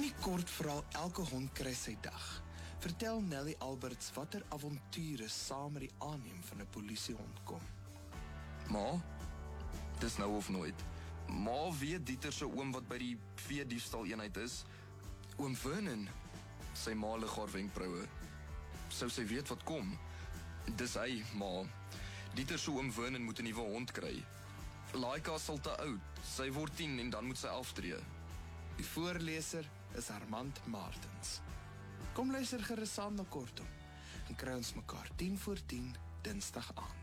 die kort verhaal Elke hond kry sy dag, vertel Nelly Alberts watter avonture saam met die aanneem van 'n polisiehond kom. Ma, dis nou of nooit. Ma weet Dieter se oom wat by die veediefstal eenheid is. Oom Vernon, sy ma lig haar wenkbroue. Sou sy weet wat kom? Dis hy, ma. Dieter se oom Vernon moet 'n nuwe hond kry. Laika sal te oud. Sy word 10 en dan moet sy aftree. Die voorleser is Armand Martens. Kom luister gerus saam na Kortom en kry ons mekaar 10 voor 10 Dinsdag aan.